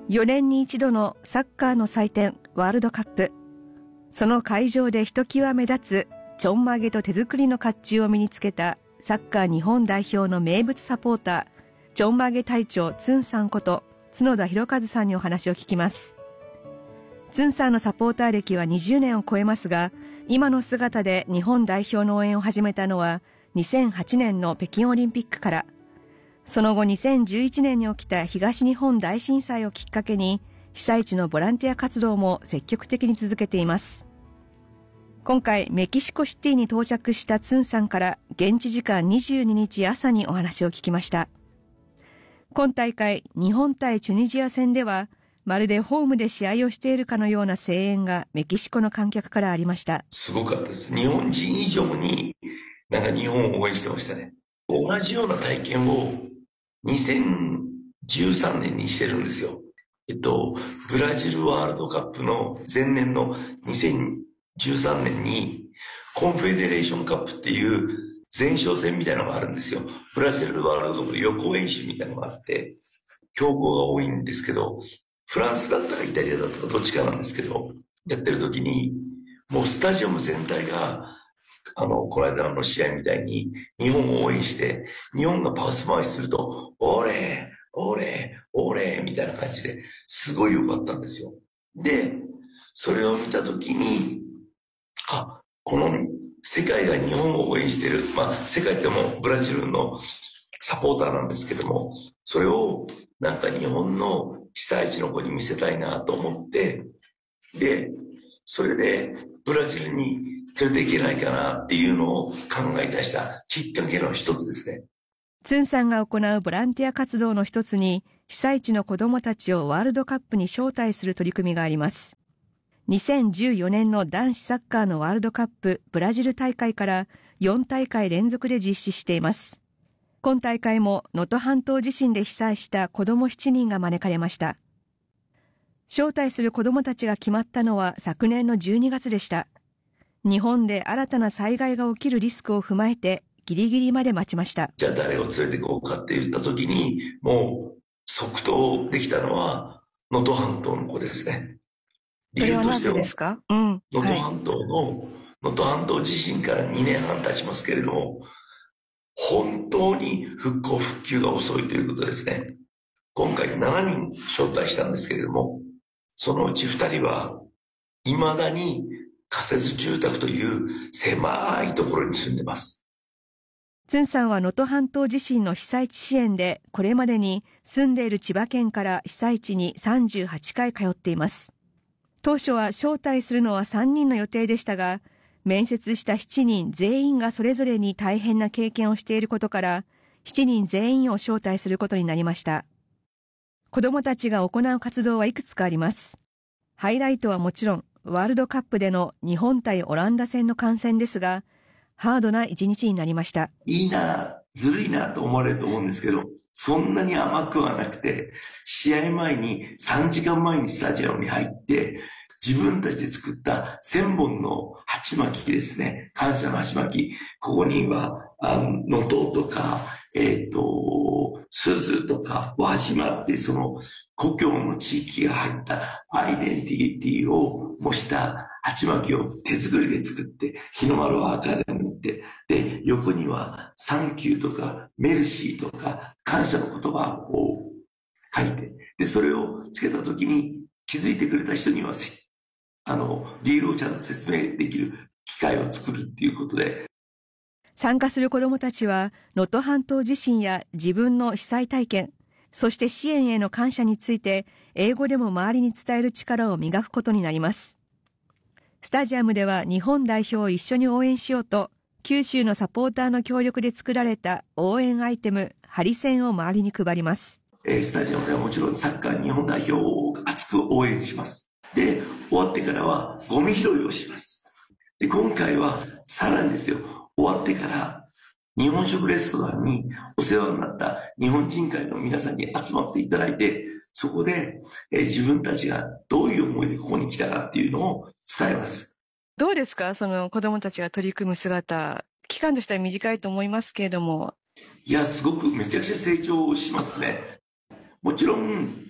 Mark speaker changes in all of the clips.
Speaker 1: 4年に一度のサッカーの祭典ワールドカップ。その会場でひときわ目立つちょんまげと手作りの甲冑を身につけたサッカー日本代表の名物サポーター、ちょんまげ隊長ツンさんこと角田博和さんにお話を聞きます。ツンさんのサポーター歴は20年を超えますが、今の姿で日本代表の応援を始めたのは2008年の北京オリンピックから。その後2011年に起きた東日本大震災をきっかけに被災地のボランティア活動も積極的に続けています。今回メキシコシティに到着したツンさんから現地時間22日朝にお話を聞きました。今大会日本対チュニジア戦ではまるでホームで試合をしているかのような声援がメキシコの観客からありました。
Speaker 2: すごかったです。日本人以上に日本を応援してましたね。同じような体験を2013年にしてるんですよ。ブラジルワールドカップの前年の2013年にコンフェデレーションカップっていう前哨戦みたいなのがあるんですよ。ブラジルワールドカップの予行演習みたいなのがあって、強豪が多いんですけど、フランスだったかイタリアだったかどっちかなんですけど、やってる時にもうスタジアム全体がこの間の試合みたいに日本を応援して、日本がパス回しすると、オレオレオレみたいな感じですごい良かったんですよ。で、それを見たときに、この世界が日本を応援してる、世界ってもうブラジルのサポーターなんですけども、それを日本の被災地の子に見せたいなと思って、で、それでブラジルに連れていけないかなっていうのを考え出したきっかけの一つですね。
Speaker 1: ツンさんが行うボランティア活動の一つに、被災地の子どもたちをワールドカップに招待する取り組みがあります。2014年の男子サッカーのワールドカップブラジル大会から4大会連続で実施しています。今大会も能登半島地震で被災した子ども7人が招かれました。招待する子どもたちが決まったのは昨年の12月でした。日本で新たな災害が起きるリスクを踏まえてギリギリまで待ちました。
Speaker 2: じゃあ誰を連れて行こうかって言った時に、もう即答できたのは能登半島の子ですね。
Speaker 1: 理由としては、
Speaker 2: 能登半島の能登半島地震から2年半経ちますけれども、本当に復興復旧が遅いということですね。今回7人招待したんですけれども、そのうち2人は未だに仮設住宅という狭いところに住んでます。
Speaker 1: ツンさんは能登半島地震の被災地支援でこれまでに住んでいる千葉県から被災地に38回通っています。当初は招待するのは3人の予定でしたが、面接した7人全員がそれぞれに大変な経験をしていることから、7人全員を招待することになりました。子どもたちが行う活動はいくつかあります。ハイライトはもちろん、ワールドカップでの日本対オランダ戦の観戦ですが、ハードな一日になりました。
Speaker 2: いいな、ずるいなと思われると思うんですけど、そんなに甘くはなくて、試合前に3時間前にスタジアムに入って、自分たちで作った1000本の鉢巻きですね。感謝の鉢巻き。ここには、能登とか、鈴とか輪島ってその故郷の地域が入ったアイデンティティを模した鉢巻きを手作りで作って、日の丸を赤で塗って、で、横にはサンキューとかメルシーとか感謝の言葉を書いて、で、それをつけたときに気づいてくれた人には、理由をちゃんと説明できる機会を作るっていうことで、
Speaker 1: 参加する子どもたちは能登半島地震や自分の被災体験、そして支援への感謝について英語でも周りに伝える力を磨くことになります。スタジアムでは日本代表を一緒に応援しようと、九州のサポーターの協力で作られた応援アイテムハリセンを周りに配ります。
Speaker 2: スタジアムではもちろんサッカー日本代表を熱く応援します。で、終わってからはゴミ拾いをします。で、今回はさらにですよ、終わってから日本食レストランにお世話になった日本人会の皆さんに集まっていただいて、そこで、自分たちがどういう思いでここに来たかっていうのを伝えます。
Speaker 1: どうですか、その子どもたちが取り組む姿。期間としては短いと思いますけれども。
Speaker 2: いや、すごくめちゃくちゃ成長しますね。もちろん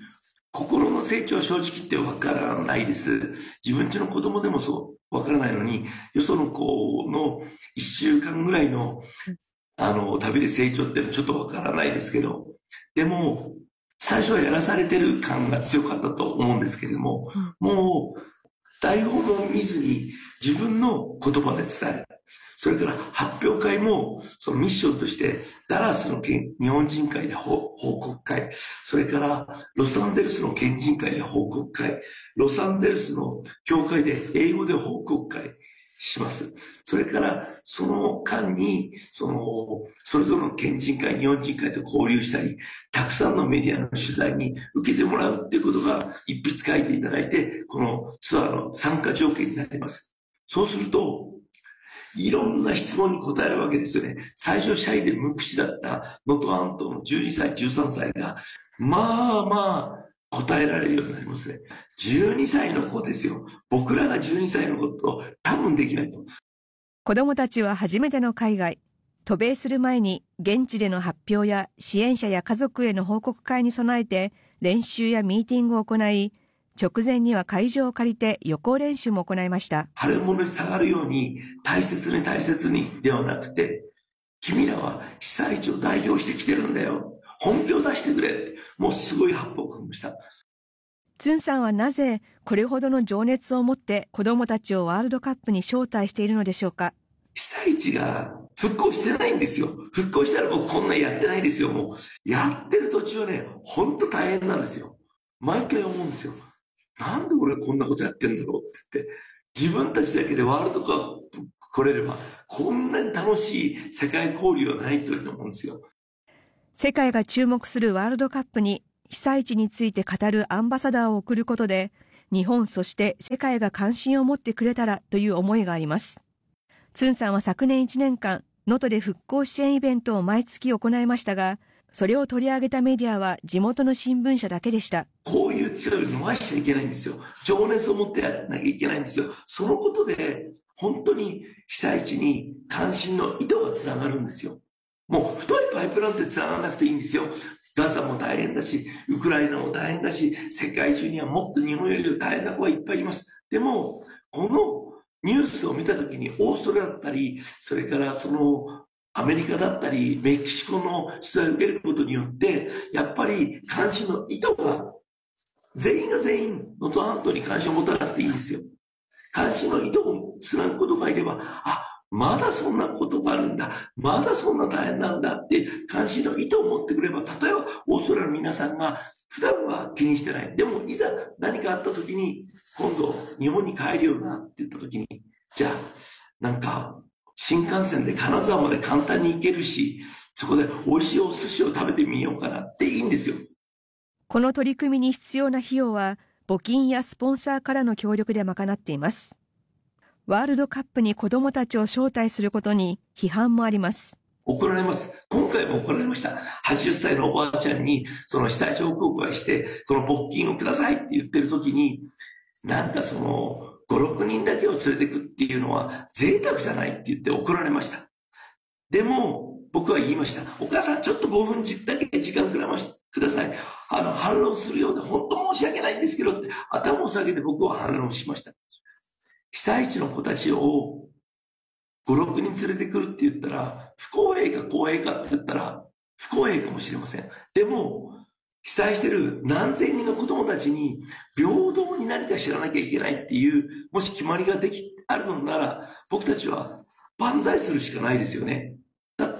Speaker 2: 心の成長は正直言ってわからないです。自分家の子供でもそうわからないのに、よその子の1週間ぐらいの、旅で成長っていうのはちょっとわからないですけど、でも、最初はやらされてる感が強かったと思うんですけれども、もう、台本も見ずに自分の言葉で伝える。それから発表会もそのミッションとしてダラスの日本人会で報告会、それからロサンゼルスの県人会で報告会、ロサンゼルスの教会で英語で報告会します。それからその間にそれぞれの県人会、日本人会と交流したり、たくさんのメディアの取材に受けてもらうっていうことが一筆書いていただいて、このツアーの参加条件になっています。そうすると、いろんな質問に答えるわけですよね。最初シャイで無口だった能登半島の12歳、13歳が、まあ答えられるようになりますね。12歳の子ですよ。僕らが12歳の子と多分できないと。
Speaker 1: 子どもたちは初めての海外。渡米する前に現地での発表や支援者や家族への報告会に備えて練習やミーティングを行い、直前には会場を借りて予行練習も行いました。
Speaker 2: 腫れ物に下がるように大切にではなくて、君らは被災地を代表してきてるんだよ。本気を出してくれって、もうすごい発砲を組みました。
Speaker 1: ツンさんはなぜこれほどの情熱を持って子どもたちをワールドカップに招待しているのでしょうか。
Speaker 2: 被災地が復興してないんですよ。復興したら僕こんなやってないですよ。もうやってる途中はね、ほんと大変なんですよ。毎回思うんですよ。なんで俺こんなことやってんだろうって言って、自分たちだけでワールドカップ来れればこんなに楽しい世界交流はないと思うんですよ。
Speaker 1: 世界が注目するワールドカップに被災地について語るアンバサダーを送ることで、日本そして世界が関心を持ってくれたらという思いがあります。ツンさんは昨年1年間、能登で復興支援イベントを毎月行いましたが、それを取り上げたメディアは地元の新聞社だけでした。
Speaker 2: こういう機会を逃しちゃいけないんですよ。情熱を持ってやらなきゃいけないんですよ。そのことで本当に被災地に関心の糸がつながるんですよ。もう太いパイプなんてつながらなくていいんですよ。ガザも大変だし、ウクライナも大変だし、世界中にはもっと日本より大変な子がいっぱいいます。でも、このニュースを見たときにオーストラリアだったり、それからアメリカだったり、メキシコの取材を受けることによって、やっぱり関心の糸が、全員が全員、能登半島に関心を持たなくていいんですよ。関心の糸をつなぐことがいれば、まだそんなことがあるんだ。まだそんな大変なんだって関心の糸を持ってくれば、例えばオーストラリアの皆さんが普段は気にしてない。でもいざ何かあった時に、今度日本に帰るようなって言った時に、じゃあなんか新幹線で金沢まで簡単に行けるし、そこで美味しいお寿司を食べてみようかなっていいんですよ。
Speaker 1: この取り組みに必要な費用は募金やスポンサーからの協力で賄っています。ワールドカップに子どもたちを招待することに批判もあります。
Speaker 2: 怒られます。今回も怒られました。80歳のおばあちゃんにその被災地報告会して、この募金をくださいって言ってる時に、なんか5、6人だけを連れてくっていうのは贅沢じゃないって言って怒られました。でも僕は言いました。お母さんちょっと5分だけ時間ください。反論するようで本当申し訳ないんですけどって頭を下げて僕は反論しました。被災地の子たちを5、6人連れてくるって言ったら、不公平か公平かって言ったら、不公平かもしれません。でも、被災してる何千人の子供たちに平等に何か知らなきゃいけないっていう、もし決まりがあるのなら、僕たちは万歳するしかないですよね。だって、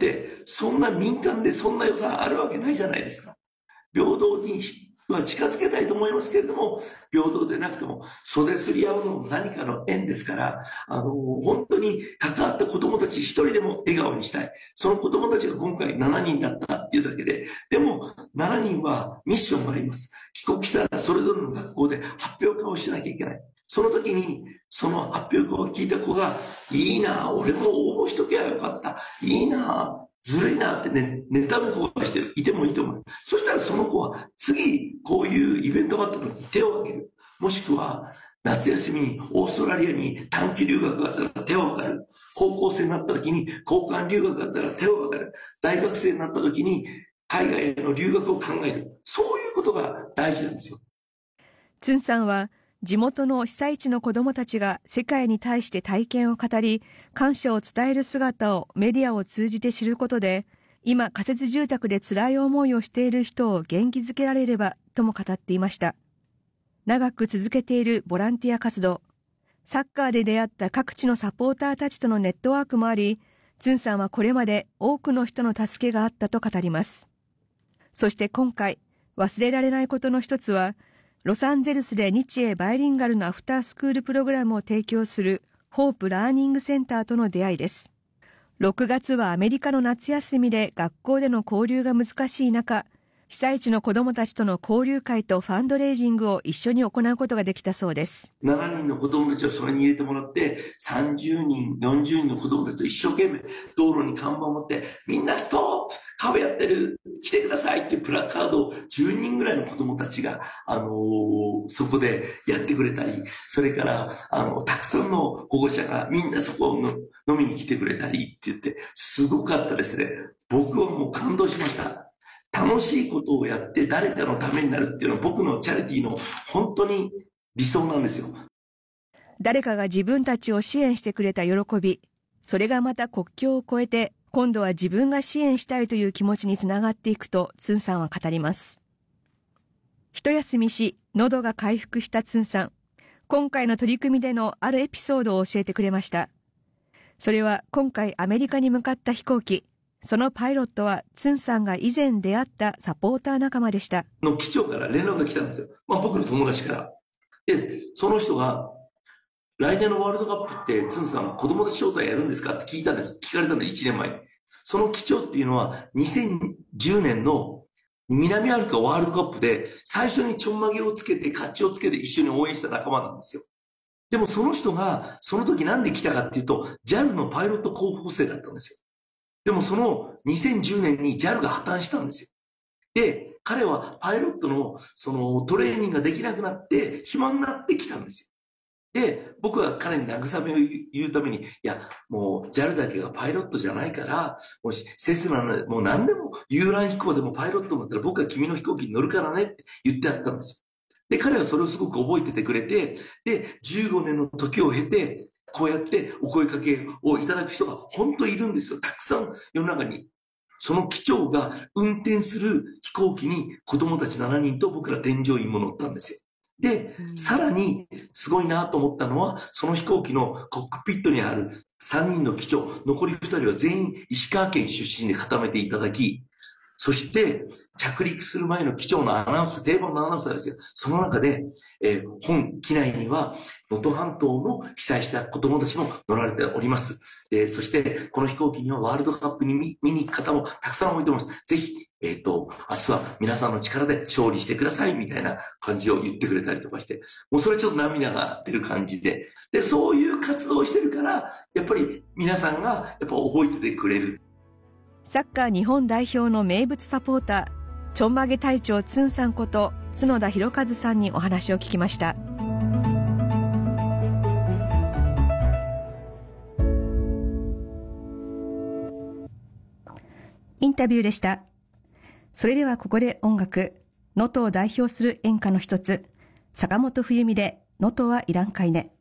Speaker 2: そんな民間でそんな予算あるわけないじゃないですか。平等には近づけたいと思いますけれども、平等でなくても袖すり合うのも何かの縁ですから、本当に関わった子供たち一人でも笑顔にしたい。その子供たちが今回7人だったっていうだけで、でも7人はミッションがあります。帰国したらそれぞれの学校で発表会をしなきゃいけない。その時に、その発表会を聞いた子が、いいな、俺も応募しとけばよかった。いいな、ずるいなってね、妬む子がいてもいいと思う。そしたらその子は次こういうイベントがあった時に手を挙げる。もしくは夏休みにオーストラリアに短期留学があったら手を挙げる。高校生になった時に交換留学があったら手を挙げる。大学生になった時に海外への留学を考える。そういうことが大事なんですよ。
Speaker 1: ツンさんは地元の被災地の子どもたちが世界に対して体験を語り、感謝を伝える姿をメディアを通じて知ることで、今仮設住宅で辛い思いをしている人を元気づけられればとも語っていました。長く続けているボランティア活動、サッカーで出会った各地のサポーターたちとのネットワークもあり、ツンさんはこれまで多くの人の助けがあったと語ります。そして今回、忘れられないことの一つは、ロサンゼルスで日英バイリンガルのアフタースクールプログラムを提供するホープラーニングセンターとの出会いです。6月はアメリカの夏休みで学校での交流が難しい中、被災地の子どもたちとの交流会とファンドレイジングを一緒に行うことができたそうです。
Speaker 2: 7人の子供たちをそれに入れてもらって、30人、40人の子供たちと一生懸命道路に看板を持って、みんなストップカフェやってる来てくださいっていうプラカードを10人ぐらいの子供たちが、そこでやってくれたり、それから、たくさんの保護者がみんなそこを飲みに来てくれたりって言って、すごかったですね。僕はもう感動しました。楽しいことをやって誰かのためになるっていうのは僕のチャリティーの本当に理想なんですよ。
Speaker 1: 誰かが自分たちを支援してくれた喜び、それがまた国境を越えて今度は自分が支援したいという気持ちにつながっていくとツンさんは語ります。一休みし喉が回復したツンさん、今回の取り組みでのあるエピソードを教えてくれました。それは今回アメリカに向かった飛行機、そのパイロットはツンさんが以前出会ったサポーター仲間でした。
Speaker 2: 機長から連絡が来たんですよ。僕の友達から。で、その人が、来年のワールドカップってツンさん子供たち招待やるんですかって聞かれたんで1年前に。その機長っていうのは2010年の南アフリカワールドカップで最初にちょんまげをつけて、カッチをつけて一緒に応援した仲間なんですよ。でもその人がその時なんで来たかっていうと、JAL のパイロット候補生だったんですよ。でもその2010年に JAL が破綻したんですよ。で、彼はパイロットのそのトレーニングができなくなって暇になってきたんですよ。で、僕は彼に慰めを言うために、いや、もう JAL だけがパイロットじゃないから、もしセスナのもう何でも遊覧飛行でもパイロットになったら僕は君の飛行機に乗るからねって言ってあったんですよ。で、彼はそれをすごく覚えててくれて、で、15年の時を経て、こうやってお声かけをいただく人が本当にいるんですよ。たくさん世の中に。その機長が運転する飛行機に子供たち7人と僕ら添乗員も乗ったんですよ。で、さらにすごいなと思ったのは、その飛行機のコックピットにある3人の機長、残り2人は全員石川県出身で固めていただき、そして着陸する前の機長のアナウンス、定番のアナウンスですよ。その中で、本機内には能登半島の被災した子供たちも乗られております。そしてこの飛行機にはワールドカップに見に行く方もたくさん置いてます。ぜひ、明日は皆さんの力で勝利してくださいみたいな感じを言ってくれたりとかして、もうそれちょっと涙が出る感じで、そういう活動をしてるから、やっぱり皆さんがやっぱ覚えててくれる。
Speaker 1: サッカー日本代表の名物サポーター、ちょんまげ隊長ツンさんこと角田博一さんにお話を聞きました。インタビューでした。それではここで音楽、能登を代表する演歌の一つ、坂本冬美で能登はいらんかいね。